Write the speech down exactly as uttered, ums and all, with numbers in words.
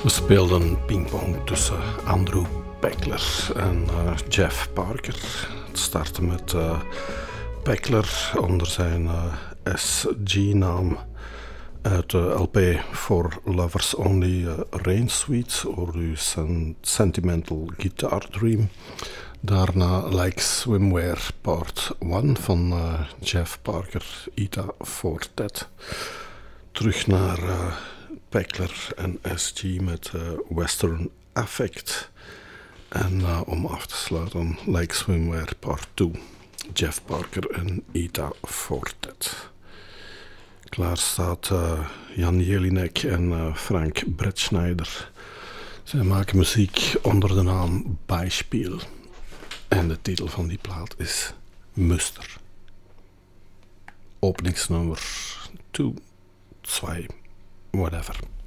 We speelden pingpong tussen Andrew Peckler en uh, Jeff Parker. Het startte met uh, Peckler onder zijn uh, S G-naam uit de L P For Lovers Only, uh, Rain Suite, hoorde u sen- Sentimental Guitar Dream. Daarna Like Swimwear Part één van uh, Jeff Parker, Ita Fortet. Terug naar uh, Peckler en S G met uh, Western Affect. En uh, om af te sluiten Like Swimwear Part twee, Jeff Parker en Ita Fortet. Klaar staat uh, Jan Jelinek en uh, Frank Bretschneider. Zij maken muziek onder de naam Beispiel. En de titel van die plaat is Muster. Openingsnummer twee, twee, whatever.